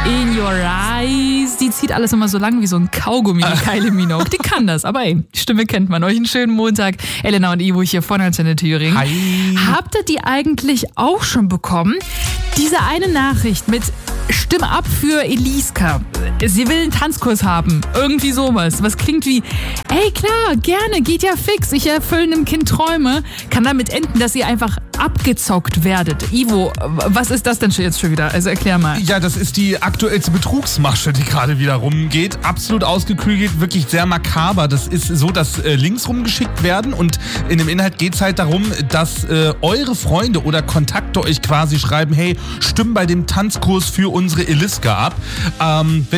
In Your Eyes. Die zieht alles immer so lang wie so ein Kaugummi, die Kylie Minogue. Die kann das, aber ey, die Stimme kennt man. Euch einen schönen Montag. Elena und Ivo hier von Antenne Thüringen. Hi. Habt ihr die eigentlich auch schon bekommen? Diese eine Nachricht mit Stimm ab für Eliska. Sie will einen Tanzkurs haben. Irgendwie sowas. Was klingt wie, ey klar, gerne, geht ja fix. Ich erfülle einem Kind Träume. Kann damit enden, dass ihr einfach abgezockt werdet. Ivo, was ist das denn jetzt schon wieder? Also erklär mal. Ja, das ist die aktuellste Betrugsmasche, die gerade wieder rumgeht. Absolut ausgeklügelt, wirklich sehr makaber. Das ist so, dass Links rumgeschickt werden und in dem Inhalt geht es halt darum, dass eure Freunde oder Kontakte euch quasi schreiben, hey, stimm bei dem Tanzkurs für unsere Eliska ab.